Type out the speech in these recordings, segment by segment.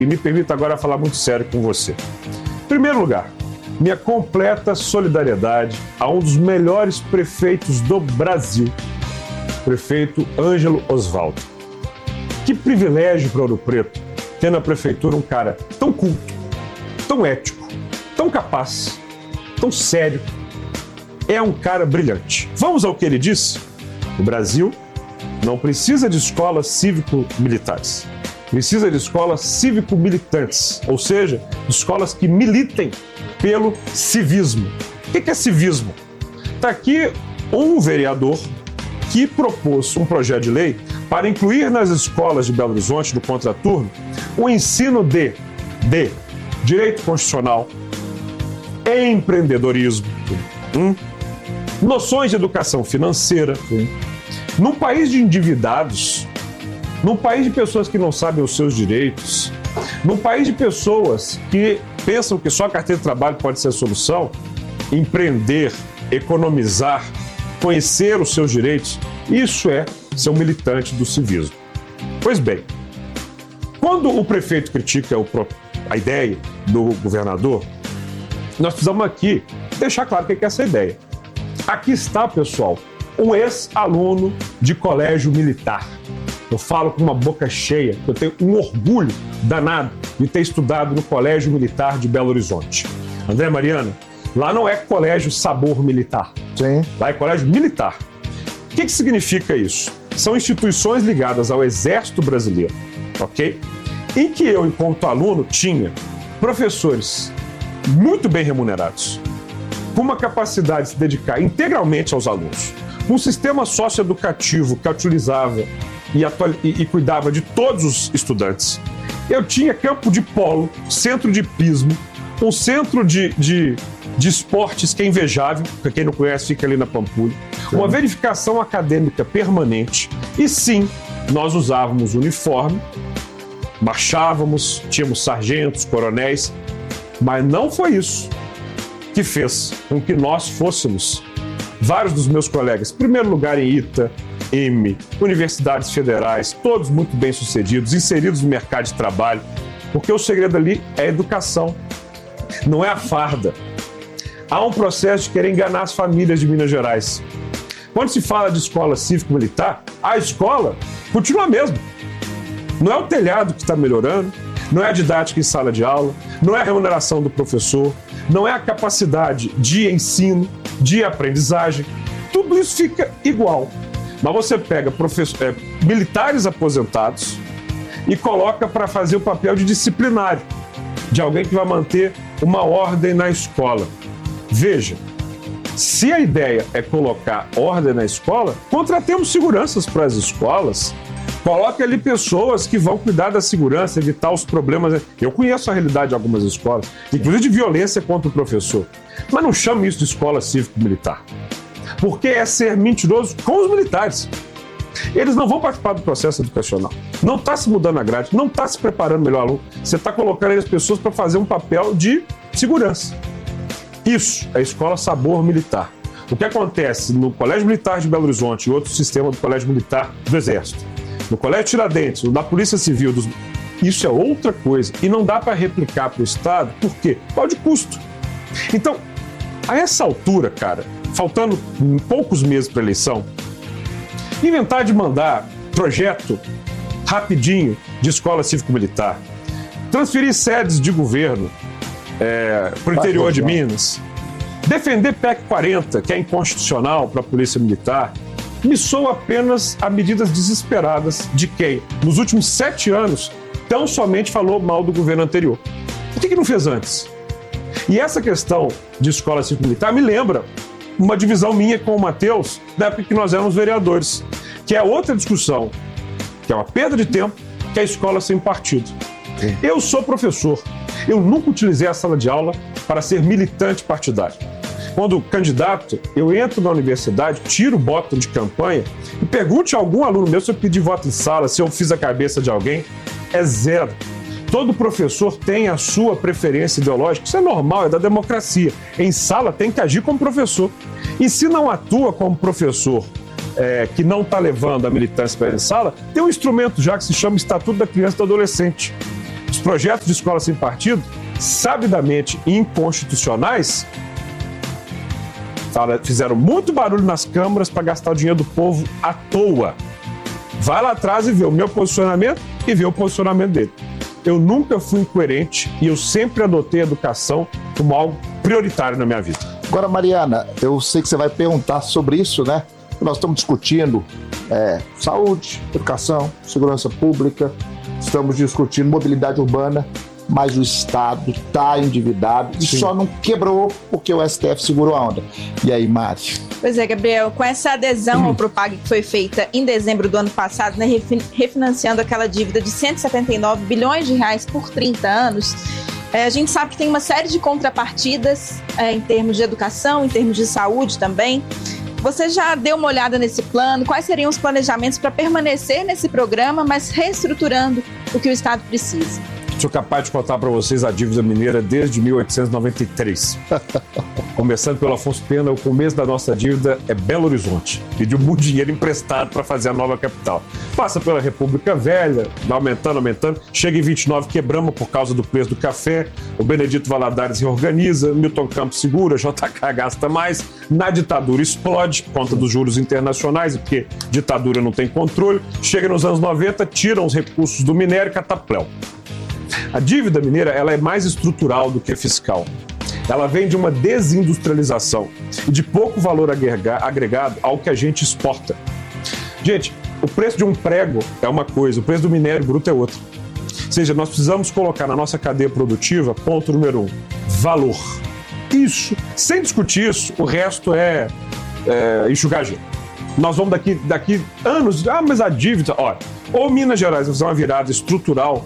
E me permita agora falar muito sério com você. Em primeiro lugar, minha completa solidariedade a um dos melhores prefeitos do Brasil, prefeito Ângelo Osvaldo. Que privilégio para Ouro Preto ter na prefeitura um cara tão culto, tão ético, tão capaz, tão sério. É um cara brilhante. Vamos ao que ele disse? O Brasil não precisa de escolas cívico-militares. Precisa de escolas cívico-militantes, ou seja, de escolas que militem pelo civismo. O que é civismo? Está aqui um vereador que propôs um projeto de lei para incluir nas escolas de Belo Horizonte, do contraturno, o ensino de direito constitucional, empreendedorismo, noções de educação financeira. Num país de endividados, num país de pessoas que não sabem os seus direitos, num país de pessoas que pensam que só a carteira de trabalho pode ser a solução, empreender, economizar, conhecer os seus direitos, isso é ser um militante do civismo. Pois bem, quando o prefeito critica a ideia do governador, nós precisamos aqui deixar claro o que é essa ideia. Aqui está, pessoal, um ex-aluno de colégio militar. Eu falo com uma boca cheia, eu tenho um orgulho danado de ter estudado no Colégio Militar de Belo Horizonte. André Mariana, lá não é colégio sabor militar. Sim. Lá é colégio militar. O que significa isso? São instituições ligadas ao Exército Brasileiro, ok? Em que eu, enquanto aluno, tinha professores muito bem remunerados, com uma capacidade de se dedicar integralmente aos alunos, um sistema socioeducativo que utilizava e cuidava de todos os estudantes. Eu tinha campo de polo, centro de hipismo, um centro de esportes que é invejável, para quem não conhece fica ali na Pampulha, uma verificação acadêmica permanente e sim, nós usávamos uniforme, marchávamos, tínhamos sargentos, coronéis, mas não foi isso que fez com que nós fôssemos, vários dos meus colegas, em primeiro lugar em ITA, universidades federais, todos muito bem sucedidos, inseridos no mercado de trabalho, porque o segredo ali é a educação, não é a farda. Há um processo de querer enganar as famílias de Minas Gerais. Quando se fala de escola cívico-militar, a escola continua a mesma. Não é o telhado que está melhorando, não é a didática em sala de aula, não é a remuneração do professor, não é a capacidade de ensino, de aprendizagem. Tudo isso fica igual. Mas você pega militares aposentados e coloca para fazer o papel de disciplinário, de alguém que vai manter uma ordem na escola. Veja, se a ideia é colocar ordem na escola, contratemos seguranças para as escolas, coloque ali pessoas que vão cuidar da segurança, evitar os problemas. Eu conheço a realidade de algumas escolas, inclusive de violência contra o professor, mas não chame isso de escola cívico-militar, porque é ser mentiroso com os militares. Eles não vão participar do processo educacional, não está se mudando a grade, não está se preparando melhor aluno, você está colocando as pessoas para fazer um papel de segurança. Isso é escola sabor militar. O que acontece no Colégio Militar de Belo Horizonte e outro sistema do Colégio Militar do Exército, no Colégio Tiradentes, da Polícia Civil, isso é outra coisa. E não dá para replicar para o Estado, por quê? Por causa de custo. Então, a essa altura, cara, faltando poucos meses para a eleição, inventar de mandar projeto rapidinho de escola cívico-militar, transferir sedes de governo para o interior de Minas, defender PEC 40, que é inconstitucional para a Polícia Militar, me soa apenas a medidas desesperadas de quem, nos últimos 7 anos, tão somente falou mal do governo anterior. Por que não fez antes? E essa questão de escola cívico-militar me lembra uma divisão minha com o Matheus, da época que nós éramos vereadores, que é outra discussão, que é uma perda de tempo, que é a escola sem partido. Sim. Eu sou professor, eu nunca utilizei a sala de aula para ser militante partidário. Quando candidato, eu entro na universidade, tiro o botão de campanha e pergunte a algum aluno meu se eu pedi voto em sala, se eu fiz a cabeça de alguém, é zero. Todo professor tem a sua preferência ideológica, isso é normal, é da democracia. Em sala tem que agir como professor. E se não atua como professor que não está levando a militância para a sala, tem um instrumento já que se chama Estatuto da Criança e do Adolescente. os projetos de escola sem partido, sabidamente inconstitucionais, fizeram muito barulho nas câmaras para gastar o dinheiro do povo à toa. Vai lá atrás e vê o meu posicionamento e vê o posicionamento dele. Eu nunca fui incoerente e eu sempre adotei a educação como algo prioritário na minha vida. Agora, Mariana, eu sei que você vai perguntar sobre isso, né? Nós estamos discutindo saúde, educação, segurança pública, estamos discutindo mobilidade urbana, mas o Estado está endividado e só não quebrou porque o STF segurou a onda. E aí, Mari? Pois é, Gabriel, com essa adesão ao Propag que foi feita em dezembro do ano passado, né, refinanciando aquela dívida de 179 bilhões de reais por 30 anos, a gente sabe que tem uma série de contrapartidas em termos de educação, em termos de saúde também. Você já deu uma olhada nesse plano? Quais seriam os planejamentos para permanecer nesse programa, mas reestruturando o que o Estado precisa? Sou capaz de contar para vocês a dívida mineira desde 1893. Começando pelo Afonso Pena, o começo da nossa dívida é Belo Horizonte. Pediu muito dinheiro emprestado para fazer a nova capital. Passa pela República Velha, vai aumentando. Chega em 29, quebramos por causa do preço do café. O Benedito Valadares reorganiza, Milton Campos segura, JK gasta mais. Na ditadura explode por conta dos juros internacionais, porque ditadura não tem controle. Chega nos anos 90, tiram os recursos do minério e catapléu. A dívida mineira ela é mais estrutural do que fiscal. Ela vem de uma desindustrialização e de pouco valor agregado ao que a gente exporta. Gente, o preço de um prego é uma coisa, o preço do minério bruto é outra. Ou seja, nós precisamos colocar na nossa cadeia produtiva, ponto número 1, valor. Isso, sem discutir isso, o resto é enxugar gelo. Nós vamos daqui anos, mas a dívida, olha, ou Minas Gerais vai fazer uma virada estrutural.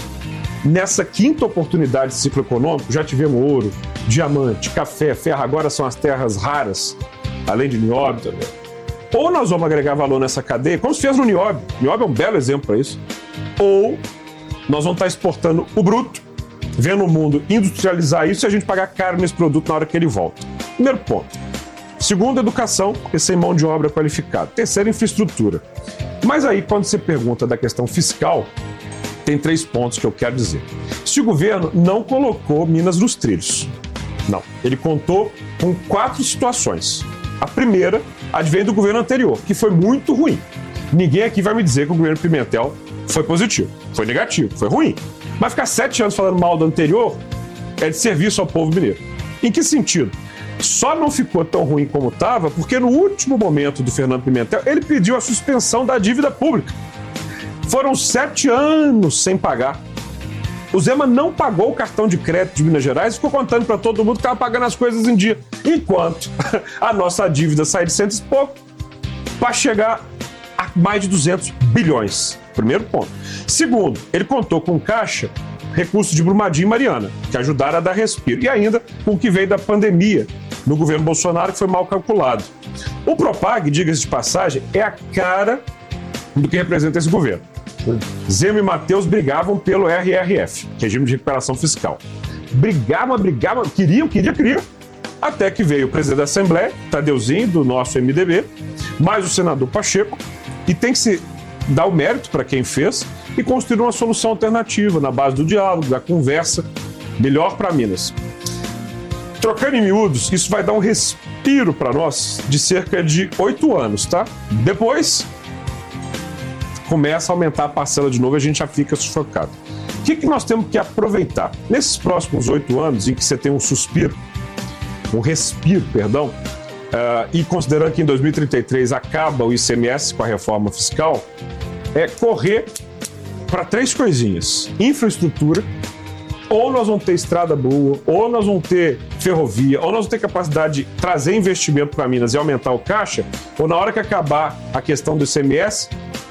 Nessa quinta oportunidade de ciclo econômico, já tivemos ouro, diamante, café, ferro, agora são as terras raras, além de nióbio também. Ou nós vamos agregar valor nessa cadeia, como se fez no nióbio. Nióbio é um belo exemplo para isso. Ou nós vamos estar exportando o bruto, vendo o mundo industrializar isso e a gente pagar caro nesse produto na hora que ele volta. Primeiro ponto. Segundo, educação, porque sem mão de obra qualificada. Terceiro, infraestrutura. Mas aí, quando você pergunta da questão fiscal, tem 3 pontos que eu quero dizer. Se o governo não colocou Minas nos trilhos, não. Ele contou com 4 situações. A primeira advém do governo anterior, que foi muito ruim. Ninguém aqui vai me dizer que o governo Pimentel foi positivo, foi negativo, foi ruim. Mas ficar 7 anos falando mal do anterior é de serviço ao povo mineiro. Em que sentido? Só não ficou tão ruim como estava porque no último momento do Fernando Pimentel ele pediu a suspensão da dívida pública. Foram 7 anos sem pagar. O Zema não pagou o cartão de crédito de Minas Gerais e ficou contando para todo mundo que estava pagando as coisas em dia. Enquanto a nossa dívida sai de 100 e pouco para chegar a mais de 200 bilhões. Primeiro ponto. Segundo, ele contou com caixa, recursos de Brumadinho e Mariana, que ajudaram a dar respiro. E ainda com o que veio da pandemia no governo Bolsonaro, que foi mal calculado. O Propag, diga-se de passagem, é a cara do que representa esse governo. Zema e Matheus brigavam pelo RRF, Regime de Recuperação Fiscal. Brigavam, queriam, até que veio o presidente da Assembleia, Tadeuzinho, do nosso MDB, mais o senador Pacheco, e tem que se dar o mérito para quem fez e construir uma solução alternativa na base do diálogo, da conversa, melhor para Minas. Trocando em miúdos, isso vai dar um respiro para nós de cerca de 8 anos, tá? Depois começa a aumentar a parcela de novo e a gente já fica sufocado. O que nós temos que aproveitar? Nesses próximos 8 anos, em que você tem um respiro, e considerando que em 2033 acaba o ICMS com a reforma fiscal, é correr para 3 coisinhas. Infraestrutura, ou nós vamos ter estrada boa, ou nós vamos ter ferrovia, ou nós vamos ter capacidade de trazer investimento para Minas e aumentar o caixa, ou na hora que acabar a questão do ICMS,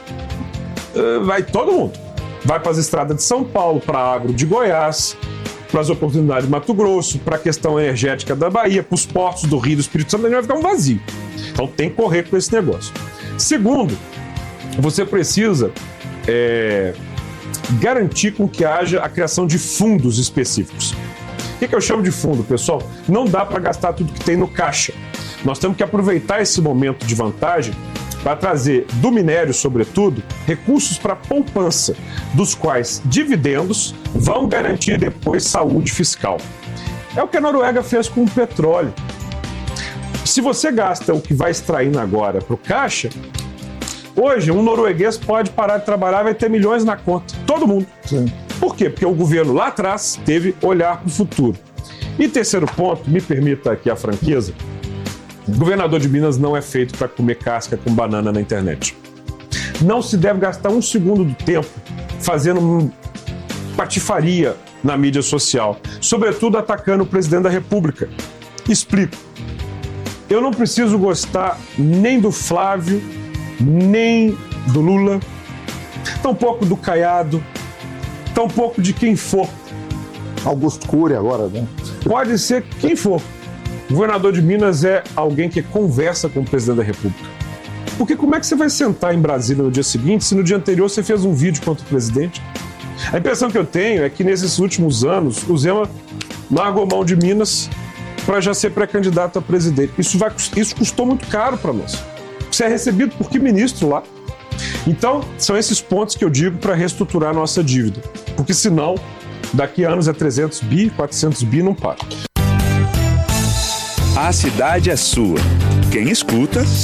vai todo mundo. Vai para as estradas de São Paulo, para a agro de Goiás, para as oportunidades de Mato Grosso, para a questão energética da Bahia, para os portos do Rio do Espírito Santo, a gente vai ficar um vazio. Então tem que correr com esse negócio. Segundo, você precisa garantir com que haja a criação de fundos específicos. O que eu chamo de fundo, pessoal? Não dá para gastar tudo que tem no caixa. Nós temos que aproveitar esse momento de vantagem para trazer do minério, sobretudo, recursos para a poupança, dos quais dividendos vão garantir depois saúde fiscal. É o que a Noruega fez com o petróleo. Se você gasta o que vai extraindo agora para o caixa, hoje um norueguês pode parar de trabalhar e vai ter milhões na conta. Todo mundo. Sim. Por quê? Porque o governo lá atrás teve olhar para o futuro. E terceiro ponto, me permita aqui a franqueza, o governador de Minas não é feito para comer casca com banana na internet. Não se deve gastar um segundo do tempo fazendo patifaria na mídia social, sobretudo atacando o presidente da República. Explico. Eu não preciso gostar nem do Flávio, nem do Lula, tampouco do Caiado, tampouco de quem for. Augusto Cury agora, né? Pode ser quem for. O governador de Minas é alguém que conversa com o presidente da República. Porque como é que você vai sentar em Brasília no dia seguinte se no dia anterior você fez um vídeo contra o presidente? A impressão que eu tenho é que nesses últimos anos o Zema largou mão de Minas para já ser pré-candidato a presidente. Isso custou muito caro para nós. Você é recebido por que ministro lá? Então, são esses pontos que eu digo para reestruturar a nossa dívida. Porque senão, daqui a anos é 300 bi, 400 bi, não para. A cidade é sua. Quem escuta,